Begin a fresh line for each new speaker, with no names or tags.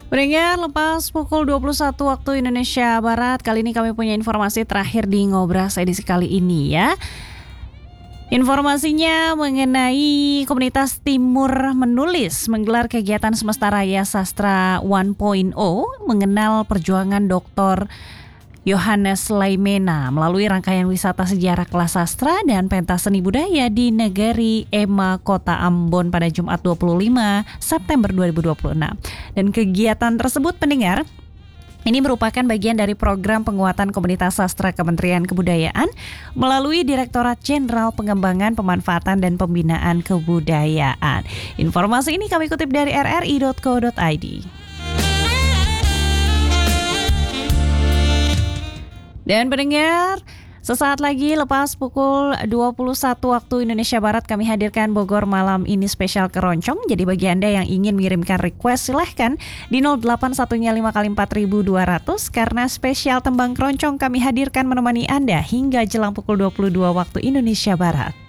Pendengar, lepas pukul 21 waktu Indonesia Barat, kali ini kami punya informasi terakhir di Ngobras edisi kali ini ya. Informasinya mengenai komunitas Timur Menulis menggelar kegiatan Semesta Raya Sastra 1.0 mengenal perjuangan Dr. Yohanes Laimena melalui rangkaian wisata sejarah kelas sastra dan pentas seni budaya di Negeri Ema Kota Ambon pada Jumat 25 September 2026. Dan kegiatan tersebut, pendengar, ini merupakan bagian dari program penguatan komunitas sastra Kementerian Kebudayaan melalui Direktorat Jenderal Pengembangan, Pemanfaatan dan Pembinaan Kebudayaan. Informasi ini kami kutip dari rri.co.id. Dan pendengar, sesaat lagi lepas pukul 21 waktu Indonesia Barat kami hadirkan Bogor Malam ini spesial keroncong. Jadi bagi Anda yang ingin mengirimkan request silahkan di 081-5x4200 karena spesial tembang keroncong kami hadirkan menemani Anda hingga jelang pukul 22 waktu Indonesia Barat.